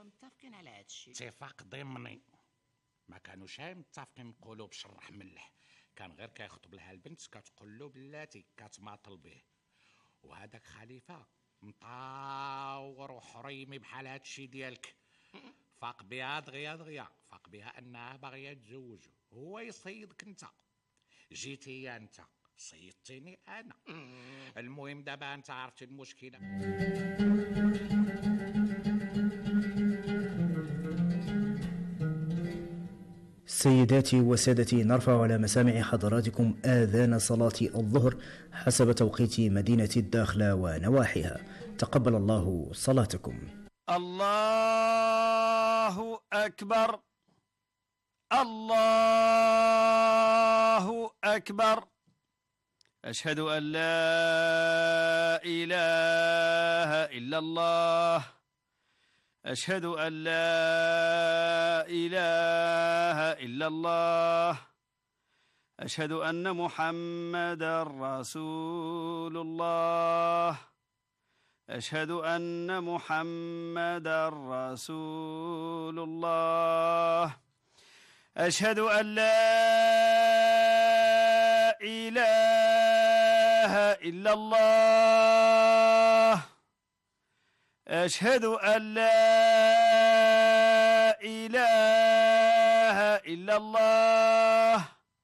متفقين على هذا الشيء. اتفاق ضمني، ما كانوش متفقين نقولوا بشرح ملح، كان غير كيخطب لها البنت كتقول له بلاتي كتماطل به. وهذاك خليفه مطاور وحريمي بحال هذا الشيء ديالك، فاق بها دغيا فاق بها انها باغيه تزوجه، هو يصيدك انت، جيتي انت صيدتيني انا. المهم دابا انت عرفتي المشكله. سيداتي وسادتي، نرفع على مسامع حضراتكم آذان صلاة الظهر حسب توقيت مدينة الداخلة ونواحيها. تقبل الله صلاتكم. الله أكبر، الله أكبر، أشهد أن لا إله إلا الله، أشهد أن لا إله إلا الله، أشهد أن محمدا رسول الله، أشهد أن محمدا رسول الله، أشهد أن لا إله إلا الله، أشهد أن لا إله إلا الله،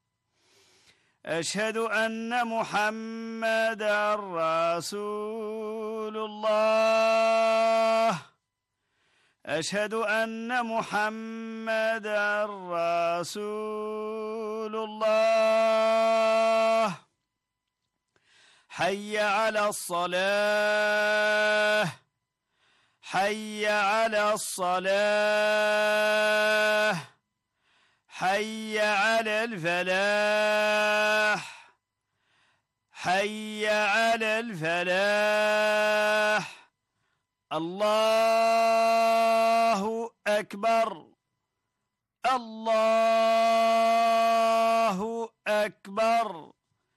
أشهد أن محمدا رسول الله، أشهد أن محمدا رسول الله. حي على الصلاة، حي على الصلاة، حي على الفلاح، حي على الفلاح. الله أكبر، الله أكبر.